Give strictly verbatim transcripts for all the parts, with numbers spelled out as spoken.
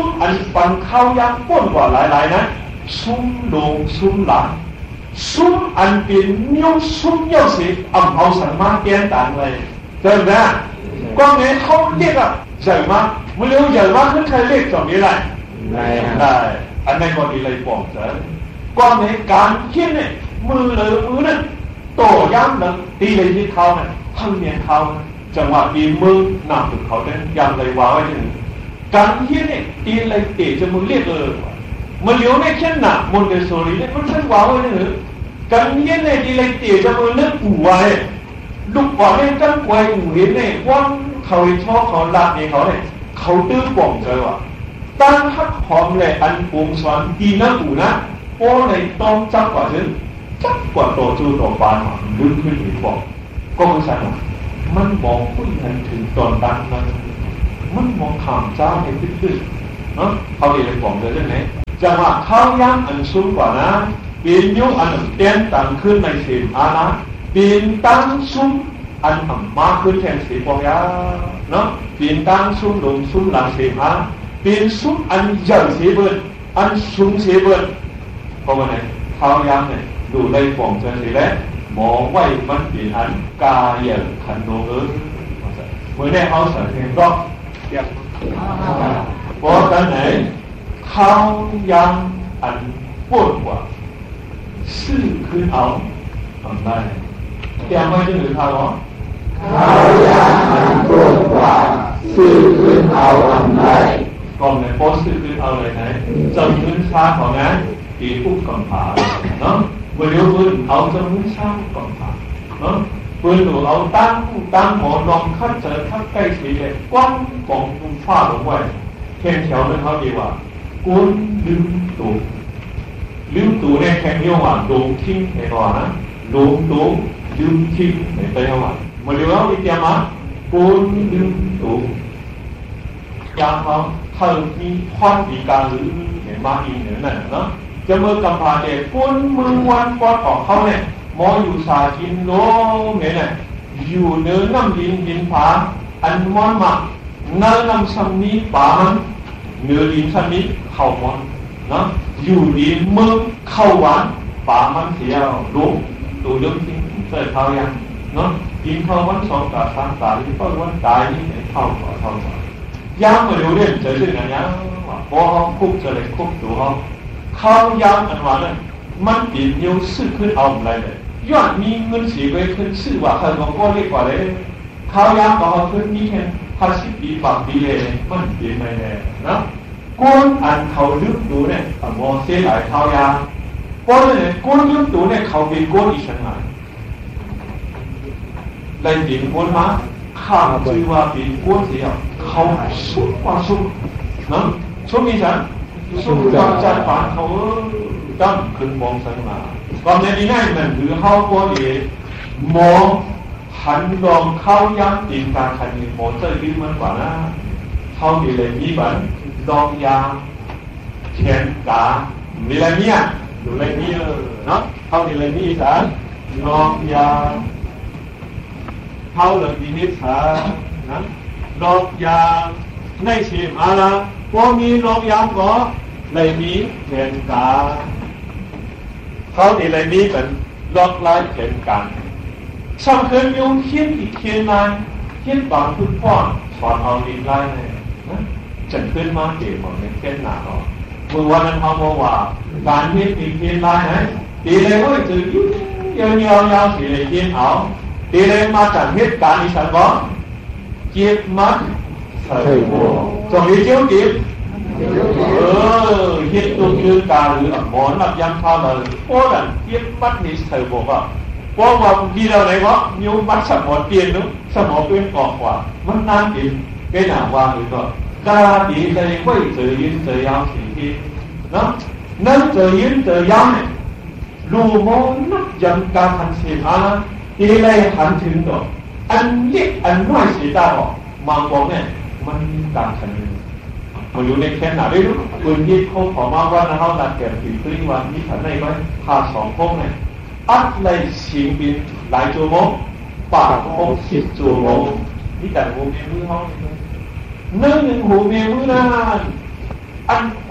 มอันปันเข้ายังป้นกว่าหลายๆนะซุ้มลงซุ้มหลังซุ้มอันเป็นนิ้วซุ้มเยี่ยวสิอ่ำเอาสันมาแกนต่างเลยเจอไหมก็ไงเขาเรียกอะใหญ่มากไม่รู้ใหญ่มากขึ้นใครเรียกจอมนี้ไรได้ได้อันนี้ก็ดีเลยบอกเจอก็ในการคิดเนี่ยมือเลยมือนั่นโตย้ำนั่นตีเลยที่เขาเนี่ยทั้งเมียเขาจังหวะดีมือนำถึงเขาเนี่ยยังเลยว้าไว้ที่หนึ่งการคิดเนี่ยตีเลยเตะจะมือเรียกเออมันเลี้ยวในเช่นหนักมนเดโซรีเนี่ยมันเช่นว้าไว้นี่หรือการคิดเนี่ยตีเลยเตะจะมือเนื้ออู่ไว้ลูกบอลเนี่ยกันไว้อู่เห็นเนี่ยว่างเขาชอบเขาลักเนี่ยเขาเนี่ยเขาตื้อป่องใจว่ะตั้งฮักหอมเลยอันปวงสวรรค์ดีนะอู่นะโอ้ในต้องจับกว่าซึ่งจับกว่าโตจูโตปานมาลึกขึ้นอีกบอกก็คือสั่นมันมองผู้หญิงถึงตอนดังมันมันมองขามเจ้าในตื้อๆเนาะเขาเรียกบอกเลยเรื่องไหนจังหวะเขาย่างอันสูงกว่านะปีนยุอันเตี้ยนต่างขึ้นในเสียงอานะปีนตั้งสูงอันอ่ำมากขึ้นแทนสีปองยาเนาะปีนตั้งสูงลงสูงหลังเสียงอาปีนสูงอันใหญ่เสียเบิร์นอันสูงเสียเบิร์นเพราะว่าไหนเขาย่างเนี่ยดูเลยบอกเจอสิแล้วมองไว้มันเป็นอันกาเยขันโนเออเมื่อได้เขาใส่เห็นก็เรียกเพราะกันไหนเขายังอันปวดกว่าซื่อขึ้นเอาทำได้เตรียมไว้จะหรือเขาหรอเขายังอันปวดกว่าซื่อขึ้นเอาทำได้ก่อนไหนโพสซื่อขึ้นเอาเลยไหนจำพื้นช้าของนั้นตีปุ๊บก่อนผ่าเนาะเมื่อเลี้ยวพื้นเอาจำพื้นช้าก่อนผ่าเนาะปืนหนูเอาตั้งตั้งหมอนรองคัดเจอคัดใกล้สีเลยกว้างกองตุ้มฟ้าลงไว้แข่งแถวนั้นเขาดีว่ากุนลืมตูลืมตูเนี่ยแข่งเยาว่าลงทิ้งในก่อนนะลงตูลืมทิ้งในไปเยาว่าเมื่อเลี้ยวเอาอีกอย่างมากุนลืมตูยามเขาเธอมีความดีการหรือเห็นมาอีกหนึ่งนั่นเนาะจะเมื่อกำพาเด็กกุนมือวันปอดออกเขาเนี่ยมออยู่สากินโลเนี่ยนะอยู่เนื้อน้ำดินดินผาอันมอนมาเนื้อน้ำซัมนี้ป่ามันเนื้อดินซัมนี้เข้ามอนนะอยู่ดินเมืองเข้าหวานป่ามันเสียลุกตัวเรื่องจริงเจอเขายังเนาะกินเข้าวันสองกับสามตาที่ก็วันตายนี่เข้าก่อนเข้าก่อนย่างมาเร็วเรื่องเจอเรื่องอะไรพอเขาคุกจะเลยคุกตัวเขาเขาย่างอันว่าเนี่ยมันปีนเยอะซื้อขึ้นเอาอะไรเลยยอดมีเงินสีไว้ขึ้นซื้อว่าเขาบอกว่าเรียกว่าเลยเขาย่างก็เขาขึ้นมีแค่ห้าสิบปีปากปีเลยมันเปลี่ยนไปเลยนะก้นอันเขาลึกดูเนี่ยมอเสียหลายเขาย่างก้นเนี่ยก้นลึกดูเนี่ยเขาเป็นก้นอีกชั้นหนึ่งเลยดินก้นมาข้ามชื่อว่าเป็นก้นเสียเขาสุดกว่าสุดนะสุดมีฉันสุดกว่าจัดฝันเขาตั้งขึ้นมองสังมาความในนี้ง่ายมันคือเข้าก้นเองมองหันลองเข้าย้ำตีการขันมีหมอเจอยืมมันกว่านะเข้าดีเลยมีบันลองยางแขนกามีอะไรเนี่ยอยู่อะไรนี่เนาะเข้าดีเลยนี่สารลองยางเข้าเลยดีนิดสารนะลองยางในสีมาละพอมีลองยางก็เลยมีแขนกาเขาดีเลยมีเป็นล็อกไล่แขนกันสำคัญอยู่เขียนอีกเขียนนายเขียนบางพื้นป้อนสอนเอาดินไล่เลยนะจัดขึ้นมาเกี่ยวกับในเขียนหนาเราเมื่อวันนั้นเขาบอกว่าการเขียนอีกเขียนไล่นะตีเลยว่าจะยุ่งยาวยาวๆสีเลยเขียนเอาตีเลยมาจากเหตุการณ์อีสันบอกเก็บมัดใส่หัวตรงนี้เจ้าเก็บเออเหตุตัวคือการหรือหมอนนับยังเท่านั้นเพราะนั้นเก็บมัดนี่ใส่หัวว่าเพราะว่าดีเราไหนวะมีมัดสมองเปลี่ยนนู้สมองเป็นออกกว่ามันนานอีกแค่หนาวางอยู่ก็กาดีเลยไม่เจอยืนเจอยาวสิ่งที่นะนั่นเจอยืนเจอยาวเนี่ยรูมองนักยังการทันเสียอานะดีเลยหันถึงตัวอันเล็กอันน้อยเสียดายออกบางบอกเนี่ยมันการทันมาอยู่ในแค่หนาได้รู้ปืนที่เขาขอมาว่านะเขาตัดแก่ผิวตื้นวันนี้ขันในไว้พาสองพงเนี่ยอัดเลยเสียงบินหลายชั่วโมงปากพงสิบชั่วโมงนี่แต่หูเมียมือเขาเนื้อหนึ่งหูเมียมือนั่น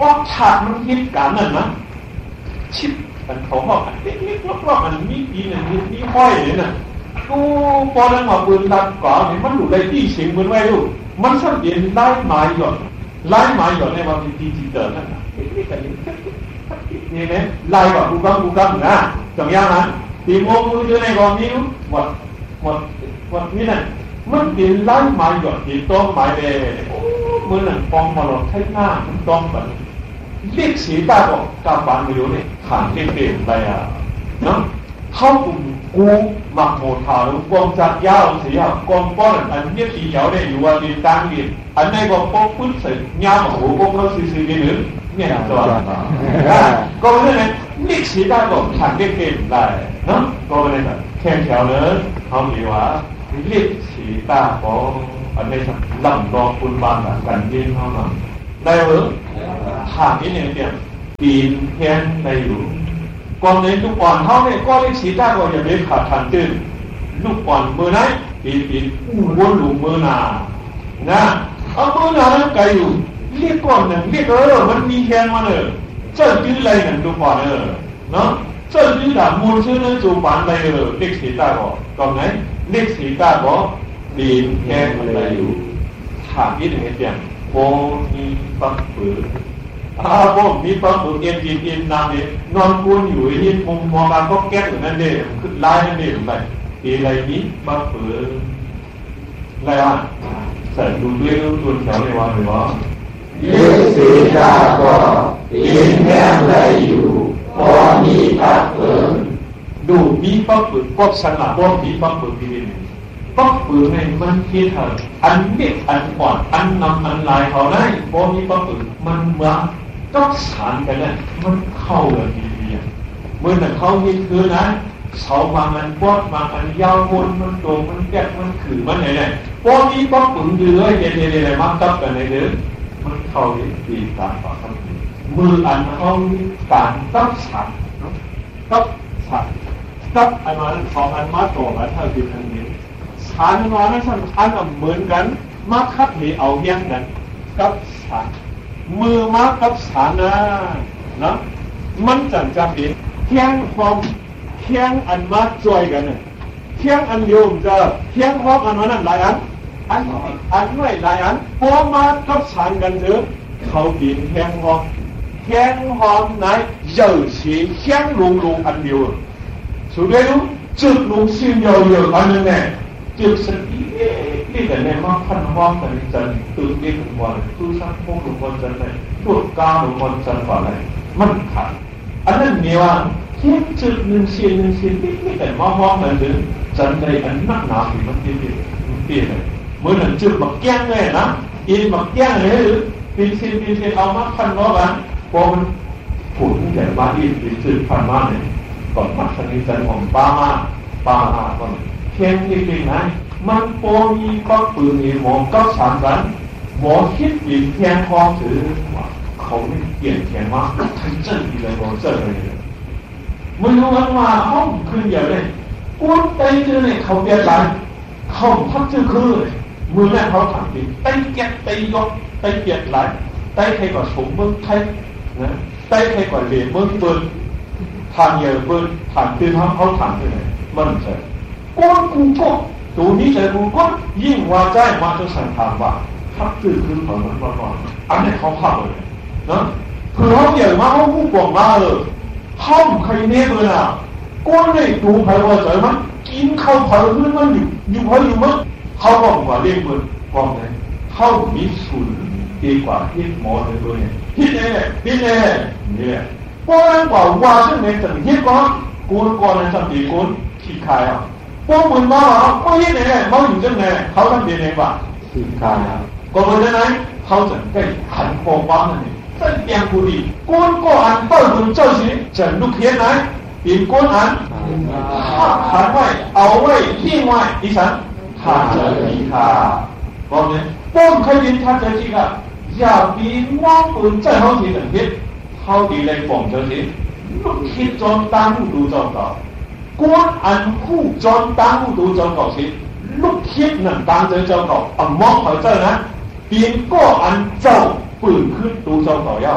ออกฉากมันคิดกันนั่นนะชิดมันเขาบอกอันเล็กๆรอบๆมันมีปีนึงมีห้อยเลยน่ะกูพอแล้วมาปืนดันก่อนนี่มันอยู่ในที่เสียงมันไว้ลูกมันสังเกตไล่ไม้หย่อนไล่ไม้หย่อนในวันที่ดิจิตอลนั่นน่ะนี่กันนี่เนี่ยไล่กับกูกังกูกังนะจังอย่างนั้นตีโมมือเจอในกองนิ้วหมดหมดหมดนี่นั่นมันกินไล่ไม้หย่อนกินต้มไม้เด้มือหนึ่งฟองมาหลอกให้หน้ามันต้มแบบเรียกสีตาบอกกาบานไม่รู้เนี่ยผ่านเต็มเต็มไปอ่ะเนาะเข้ากลุ่มกูหมักโมทาหรือกองจักยาวเสียกองป้อนอันนี้สีเหาเนี่ยอยู่ว่าดีตั้งดีอันไหนก็ป้องพื้นเสร็จยาวหัวป้องเขาซื้อซื้อกันหรือเนี่ยตัวก็เลยเนี่ยเรียกสีตาบอกผ่านเต็มเต็มได้เนาะก็เลยแบบแค่แถวเลยเขาเรียกว่าเรียกสีตาบอกอันนี้สักลำรองคุณบางกันยินเขาหน่อยได้หรือหากนี้เนี่ยเดียวปีนแค่ในอยู่ก่อนเลยลูกบอลเขาเนี่ยก็เรียกสีตาก็อย่าไปขาดทันตื้นลูกบอลมือไหนปีนปีนอู้วนหลุมมือหนานะเอามือหนานั้นไกลอยู่เรียกก่อนหนึ่งเรียกเออมันมีแค่มาเลยเจ้ายื้ออะไรหนึ่งลูกบอลเออเนาะเจ้ายื้อด่ามูลชื่อนั้นจูบานอะไรเออเรียกสีตาก็ก่อนไหนเรียกสีตาก็ปีนแค่อะไรอยู่หากนี้เนี่ยเดียวโบมีปักปืนอาโบมีปักปืนเอ็นยินเอ็นนามเนี่ยนอนกูนอยู่ยินมุมมองการก็แก้อยู่นั่นเองขึ้นไล่นั่นเองไปปีอะไรนี้ปักปืนอะไรอ่ะใส่ดูด้วยดูแถวเลยว่าหรือว่าเลือกสีตาก็ยินแห้งไรอยู่พอมีปักปืนดูมีปักปืนก็สนาบ่มีปักปืนที่นี่ปักปืนเนี่ยมันคิดถึงอันเด็กอันอ่อนอันนำอันลายเขาได้บ่มีปักปืนมันเหมือนก็สานกันเลยมันเข้ากันดีๆเมื่อนั้นเขาเห็นคือนะเสาบางอันปอดบางอันยาววนมันโตมันแยกมันขือมันไหนไหนบ่มีปักปืนอยู่เลยเดี๋ยวๆๆมาตับกันเลยเด้อมันเข้าดีตามปากคำมืออันเขาการตับสันตับสันตับอันนั้นสองอันมาต่อกันเท่าที่ทันนี้สารนอนนั้นสันอันเหมือนกันมาคัดให้เอาเยี่ยงกันกับสารมือมากับสารนะนะมันจังจำเป็นเที่ยงความเที่ยงอันมาจ่วยกันเนี่ยเที่ยงอันเดียวจะเที่ยงความอันนั้นหลายอันอันอันไม่หลายอันพอมากับสารกันเถอะเขากินเที่ยงความเที่ยงความไหนเยอะสีเที่ยงลงลงอันเดียวสุดท้ายรู้จุดลงสิ้นเยอะๆอันนึงเนี่ยจุดสักทีนี่แต่เนี่ยมาพันว่ากันจันตื่นเต้นวันตู้ซักพวกหนุ่มคนจันเลยพวกก้าวหนุ่มคนจันฝ่าเลยมันขาดอันนั้นเนี่ยว่าเทียบจุดหนึ่งเสียนหนึ่งเสียนนี่แต่มาว่ากันถึงจันเลยอันนักหนาที่มันเตี้ยมันเตี้ยเลยเมื่อนั้นจุดมาแก้งเลยนะอินมาแก้งเลยหรือปีเสียนปีเสียนเอามาพันว่ากันพอมันผุนแต่มาอินปีจุดพันมาเนี่ยก่อนมาสนิทจันของป้ามาป้ามาก่อนเทียงจริงๆนะมันโปมีปักปืนในหมอก็สามสันหมอคิดอีกแทนความถือว่าเขาไม่เปลี่ยนแทนว่าทั้งเจ้าอีเลยบอกเจ้าเลยไม่รู้ว่ามาห้องขึ้นอย่างไรอ้วนไตเจอเนี่ยเขาเปลี่ยนไรเขาพักเจอคือมือแรกเขาถามดิไตแกะไตยกไตเปลี่ยนไรไตใครก่อนสมเมืองไทยนะไตใครก่อนเรียนเมืองเบิร์นทางเยอะเบิร์นทางตื่นเขาเขาถามที่ไหนมันใช่อ้วนกูก็ตัวนี้ใจกูก็ยิ่งว่าใจมาจะสั่งทางว่าพักตื่นขึ้นมาเหมือนว่าก่อนอันนี้เขาพักเลยนะคือเขาใหญ่มาเขาผู้ปกมาเลยห้องใครเนี้ยเลยนะก้นเลยดูใครว่าใจมันกินข้าวเผาขึ้นมันอยู่อยู่พออยู่มั้งเขาบอกว่าเรียกเงินกองไหนเขามีสูตรดีกว่าที่หมอเลยตัวเนี่ยที่ไหนที่ไหนเนี่ยเพราะงั้นกว่าว่าซึ่งในสังเกตก่อนกูก่อนในสังเกตกูขี้ขายอ่ะพวกมึงมาว่าไม่เห็นเลยเขาอยู่จังไงเขาทำยังไงบ้างสิกาก็เหมือนนั้นเขาจะได้หันคอบ้างนั่นเอง这两股力ก้นก็อันเปิดมันเจ้าสิจันลูกเขียนไหนปีนก้นอันหันไว้เอาไว้ทิ้งไว้ดิฉันถ้าเจอทีค่ะบอกเลยป้นเคยยินถ้าเจอทีค่ะอย่าปีนว่าปืนเจ้าเขาทีหนึ่งทิศเขาดีเลยฝ่องเจ้าสิลูกคิดจนตามผู้ดูเจ้าเก่าก้นอันคู่จนตามผู้ดูเจ้าเก่าสิลูกคิดหนึ่งตามเจ้าเจ้าเก่าอ่ะมองเขาเจ้านะปีนก็อันเจ้าปืนขึ้นตูเจ้าเก่าเย้า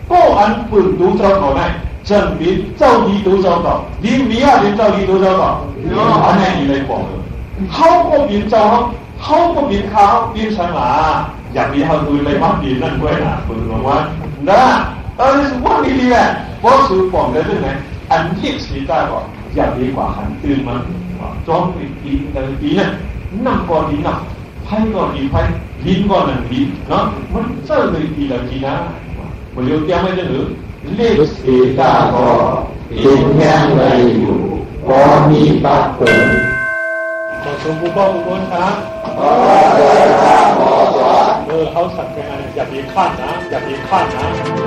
個人本都走過來，證明走地都走到，你唔要你走地都走到，安尼你嚟講嘅，好個邊走好，好個邊靠邊上嘛，入邊後對你乜邊นั่นด้วยนะคุณบอกว่านะตอนนี้สุวรรณนี่แหละเพราะสุบอกได้ด้วยไงอันที่สีตาบอกอย่าดีกว่าหันตื่นมันจ้องอีกทีแต่ทีเนี่ยนั่งก่อนดีนั่งไพ่ก่อนดีไพ่ลิ้นก่อนหนึ่งลิ้นเนาะมันเจอเลยทีละทีนะมันเรียกยังไม่ได้หรือเลขสีตาก็กินแห้งเลยอยู่พอมีปักผงขอชมผู้บ้าผู้คนครับขอเลยครับขอสอนเออเขาสั่งยังไงอย่ามีขั้นนะอย่ามีขั้นนะ